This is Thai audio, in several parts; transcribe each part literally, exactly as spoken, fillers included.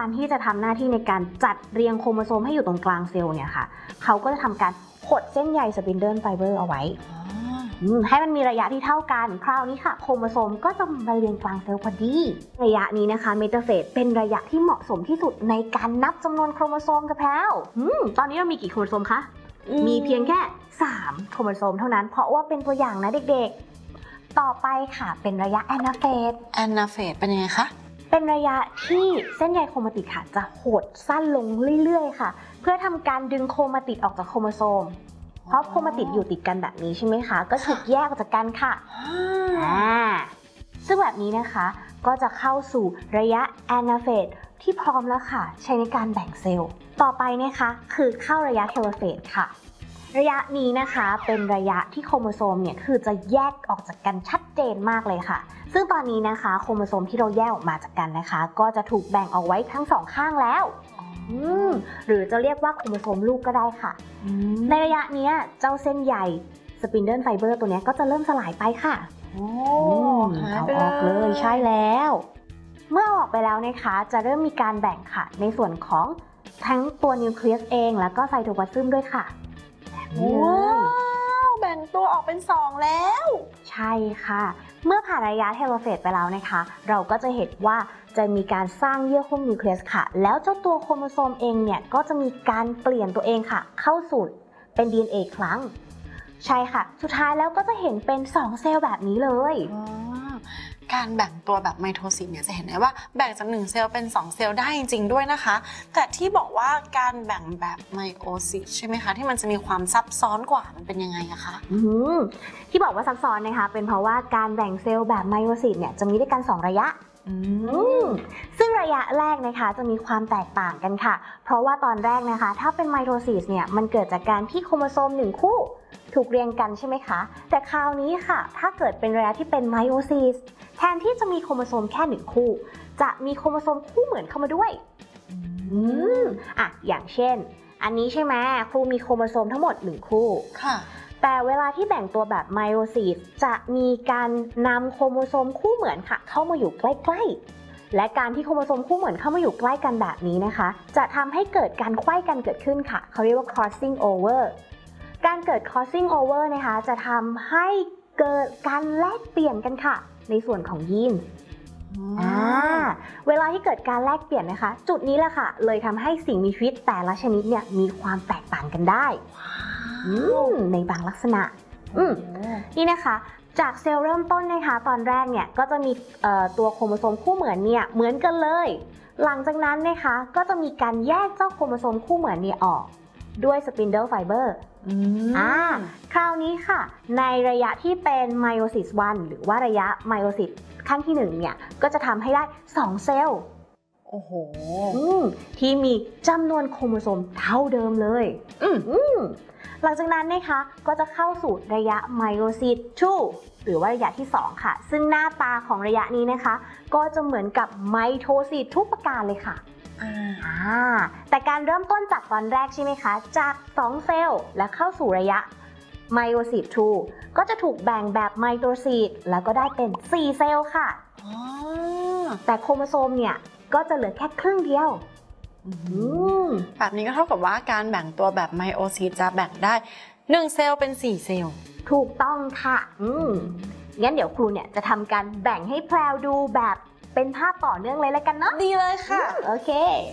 การที่จะทำหน้าที่ในการจัดเรียงโครโมโซมให้อยู่ตรงกลางเซลล์เนี่ยค่ะเขาก็จะทำการหดเส้นใยสปินเดิลไฟเบอร์เอาไว้ให้มันมีระยะที่เท่ากันคราวนี้ค่ะโครโมโซมก็จะมาเรียงกลางเซลล์พอดีระยะนี้นะคะเมตาเฟสเป็นระยะที่เหมาะสมที่สุดในการนับจำนวนโครโมโซมกับแพลวตอนนี้เรามีกี่โครโมโซมคะมีเพียงแค่สามโครโมโซมเท่านั้นเพราะว่าเป็นตัวอย่างนะเด็กๆต่อไปค่ะเป็นระยะแอนาเฟสแอนาเฟสเป็นยังไงคะเป็นระยะที่เส้นใยโครมาติดค่ะจะหดสั้นลงเรื่อยๆค่ะเพื่อทำการดึงโครมาติดออกจากโครโมโซมเพราะโครมาติดอยู่ติดกันแบบนี้ใช่ไหมคะก็ถูกแยกออกจากกันค่ะอ่าซึ่งแบบนี้นะคะก็จะเข้าสู่ระยะแอนาเฟสที่พร้อมแล้วค่ะใช้ในการแบ่งเซลล์ต่อไปนะคะคือเข้าระยะเทโลเฟสค่ะระยะนี้นะคะเป็นระยะที่โครโมโซมเนี่ยคือจะแยกออกจากกันชัดเจนมากเลยค่ะซึ่งตอนนี้นะคะโครโมโซมที่เราแยกออกมาจากกันนะคะก็จะถูกแบ่งออกไว้ทั้งสองข้างแล้วหรือจะเรียกว่าโครโมโซมลูกก็ได้ค่ะในระยะนี้เจ้าเส้นใยสปินเดิลไฟเบอร์ตัวนี้ก็จะเริ่มสลายไปค่ะโอ้เอาออกเลยใช่แล้วเมื่อออกไปแล้วนะคะจะเริ่มมีการแบ่งค่ะในส่วนของทั้งตัวนิวเคลียสเองแล้วก็ไซโตพลาซึมด้วยค่ะว้าวแบ่งตัวออกเป็นสองแล้วใช่ค่ะเมื่อผ่านระยะเทโลเฟสไปแล้วนะคะเราก็จะเห็นว่าจะมีการสร้างเยื่อหุ้มนิวเคลียสค่ะแล้วเจ้าตัวโครโมโซมเองเนี่ยก็จะมีการเปลี่ยนตัวเองค่ะเข้าสู่เป็น ดี เอ็น เอ ครั้งใช่ค่ะสุดท้ายแล้วก็จะเห็นเป็นสองเซลล์แบบนี้เลยการแบ่งตัวแบบไมโทซิสเนี่ยจะเห็นได้ว่าแบ่งจากหนึ่งเซลล์เป็นสองเซลล์ได้จริงๆด้วยนะคะแต่ที่บอกว่าการแบ่งแบบไมโอซิสใช่ไหมคะที่มันจะมีความซับซ้อนกว่ามันเป็นยังไงอะคะที่บอกว่าซับซ้อนนะคะเป็นเพราะว่าการแบ่งเซลล์แบบไมโอซิสเนี่ยจะมีด้วยกันสองระยะซึ่งระยะแรกนะคะจะมีความแตกต่างกันค่ะเพราะว่าตอนแรกนะคะถ้าเป็นไมโทซิสเนี่ยมันเกิดจากการที่โครโมโซมหนึ่งคู่ถูกเรียงกันใช่ไหมคะแต่คราวนี้ค่ะถ้าเกิดเป็นระยะที่เป็นไมโอซิสแทนที่จะมีโครโมโซมแค่หนึ่งคู่จะมีโครโมโซมคู่เหมือนเข้ามาด้วยอืมอ่ะอย่างเช่นอันนี้ใช่ไหมครูมีโครโมโซมทั้งหมดหนึ่งคู่ค่ะแต่เวลาที่แบ่งตัวแบบไมโอซิสจะมีการนำโครโมโซมคู่เหมือนค่ะเข้ามาอยู่ใกล้ๆและการที่โครโมโซมคู่เหมือนเข้ามาอยู่ใกล้กันแบบนี้นะคะจะทำให้เกิดการไขว้กันเกิดขึ้นค่ะเขาเรียกว่า crossing over การเกิด crossing over นะคะจะทำให้เกิดการแลกเปลี่ยนกันค่ะในส่วนของยีนอ่าเวลาที่เกิดการแลกเปลี่ยนนะคะจุดนี้แหละค่ะเลยทำให้สิ่งมีชีวิตแต่ละชนิดเนี่ยมีความแตกต่างกันได้ในบางลักษณะนี่นะคะจากเซลล์เริ่มต้นนะคะตอนแรกเนี่ยก็จะมีตัวโครโมโซมคู่เหมือนเนี่ยเหมือนกันเลยหลังจากนั้นนะคะก็จะมีการแยกเจ้าโครโมโซมคู่เหมือนเนี่ยออกด้วยสปินเดิลไฟเบอร์อ่าคราวนี้ค่ะในระยะที่เป็นไมโอซิสวันหรือว่าระยะไมโอซิสขั้นที่หนึ่งเนี่ยก็จะทำให้ได้สองเซลล์โอ้โหที่มีจำนวนโครโมโซมเท่าเดิมเลยอืมหลังจากนั้นนะคะก็จะเข้าสู่ระยะไมโอซิสสองหรือว่าระยะที่สองค่ะซึ่งหน้าตาของระยะนี้นะคะก็จะเหมือนกับไมโทซิสทุกประการเลยค่ะอ่าแต่การเริ่มต้นจากตอนแรกใช่ไหมคะจากสองเซลล์และเข้าสู่ระยะไมโอซิสสองก็จะถูกแบ่งแบบไมโทซิสแล้วก็ได้เป็นสี่เซลล์ค่ะแต่โครโมโซมเนี่ยก็จะเหลือแค่ครึ่งเดียวแบบนี้ก็เท่ากับว่าการแบ่งตัวแบบไมโอซิสจะแบ่งได้หนึ่งเซลล์เป็นสี่เซลล์ถูกต้องค่ะอืมงั้นเดี๋ยวครูเนี่ยจะทำการแบ่งให้แพรวดูแบบเป็นภาพต่อเนื่องเลยแล้วกันเนาะดีเลยค่ะโอเค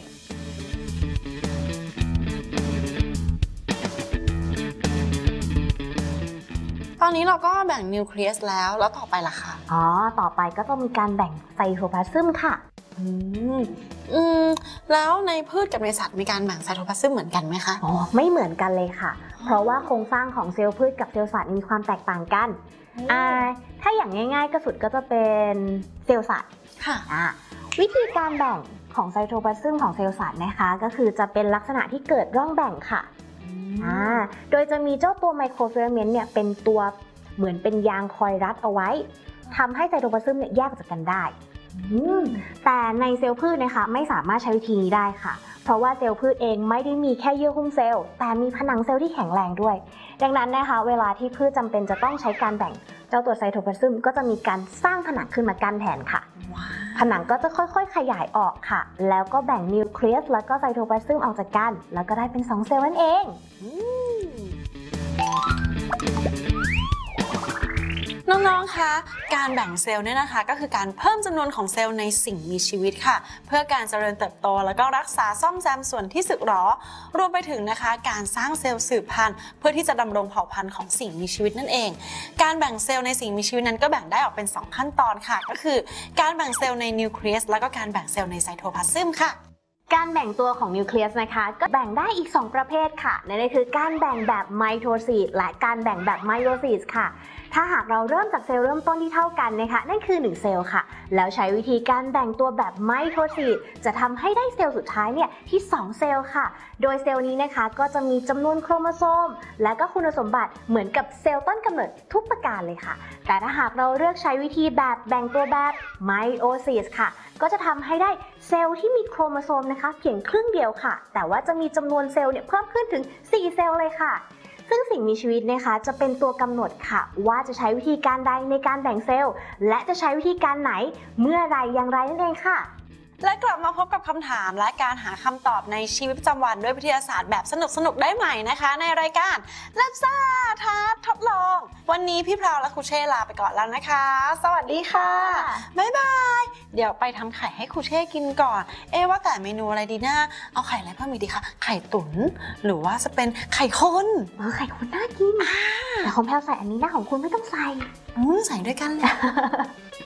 ตอนนี้เราก็แบ่งนิวเคลียสแล้วแล้วต่อไปล่ะคะอ๋อต่อไปก็ต้องมีการแบ่งไซโทพลาซึมค่ะอืมอืมแล้วในพืชกับในสัตว์มีการแบ่งไซโทพลาซึมเหมือนกันไหมคะอ๋อไม่เหมือนกันเลยค่ะเพราะว่าโครงสร้างของเซลล์พืชกับเซลล์สัตว์มีความแตกต่างกันอ่าถ้าอย่างง่ายๆก็สุดก็จะเป็นเซลล์สัตว์ค่ะอ่าวิธีการแบ่งของไซโทพลาซึมของเซลล์สัตว์นะคะก็คือจะเป็นลักษณะที่เกิดร่องแบ่งค่ะอ่าโดยจะมีเจ้าตัวไมโครฟิลาเมนต์เนี่ยเป็นตัวเหมือนเป็นยางคอยรัดเอาไว้ทำให้ไซโทพลาซึมเนี่ยแยกจากกันได้อืมแต่ในเซลล์พืชนะคะไม่สามารถใช้วิธีนี้ได้ค่ะเพราะว่าเซลล์พืชเองไม่ได้มีแค่เยื่อหุ้มเซลล์แต่มีผนังเซลล์ที่แข็งแรงด้วยดังนั้นนะคะเวลาที่พืชจำเป็นจะต้องใช้การแบ่งเจ้าตัวไซโทพลาซึมก็จะมีการสร้างผนังขึ้นมากั้นแทนค่ะผนังก็จะค่อยๆขยายออกค่ะแล้วก็แบ่งนิวเคลียสแล้วก็ไซโทพลาซึมออกจากกันแล้วก็ได้เป็นสองเซลล์นั่นเองน้องๆ คะ การแบ่งเซลล์เนี่ยนะคะก็คือการเพิ่มจำนวนของเซลล์ในสิ่งมีชีวิตค่ะเพื่อการเจริญเติบโตแล้วก็รักษาซ่อมแซมส่วนที่สึกหรอรวมไปถึงนะคะการสร้างเซลล์สืบพันธุ์เพื่อที่จะดำรงเผ่าพันธุ์ของสิ่งมีชีวิตนั่นเองการแบ่งเซลล์ในสิ่งมีชีวิตนั้นก็แบ่งได้ออกเป็นสองขั้นตอนค่ะก็คือการแบ่งเซลล์ในนิวเคลียสแล้วก็การแบ่งเซลล์ในไซโทพลาซึมค่ะการแบ่งตัวของนิวเคลียสนะคะก็แบ่งได้อีกสองประเภทค่ะนั่นก็คือการแบ่งแบบไมโทซิสและการแบ่งแบบไมโอซิสค่ะถ้าหากเราเริ่มจากเซลล์เริ่มต้นที่เท่ากันนะคะนั่นคือหนึ่งเซลล์ค่ะแล้วใช้วิธีการแบ่งตัวแบบไมโทซิสจะทำให้ได้เซลล์สุดท้ายเนี่ยที่สองเซลล์ค่ะโดยเซลล์นี้นะคะก็จะมีจำนวนโครโมโซมและก็คุณสมบัติเหมือนกับเซลล์ต้นกำเนิดทุกประการเลยค่ะแต่ถ้าหากเราเลือกใช้วิธีแบบแบ่งตัวแบบไมโอซิสค่ะก็จะทำให้ได้เซลล์ที่มีโครโมโซมนะคะเพียงครึ่งเดียวค่ะแต่ว่าจะมีจำนวนเซลล์เนี่ยเพิ่มขึ้นถึงสี่เซลล์เลยค่ะซึ่งสิ่งมีชีวิตนะคะจะเป็นตัวกำหนดค่ะว่าจะใช้วิธีการใดในการแบ่งเซลล์และจะใช้วิธีการไหนเมื่อไรอย่างไรนั่นเองค่ะและกลับมาพบกับคำถามและการหาคำตอบในชีวิตประจำวันด้วยวิทยาศาสตร์แบบสนุกๆได้ใหม่นะคะในรายการแลบซ่าท้าทดลองวันนี้พี่พราวและครูเช่ลาไปก่อนแล้วนะคะสวัสดีค่ะบ๊ายบายเดี๋ยวไปทำไข่ให้ครูเช่กินก่อนเอ๊ะว่าแต่เมนูอะไรดีนะเอาไข่อะไรเพิ่มอีกดีคะไข่ตุ๋นหรือว่าจะเป็นไข่คนเออไข่คนน่ากินแต่ของแพรวใส่อันนี้นะของคุณไม่ต้องใส่อืมใส่ด้วยกันเลย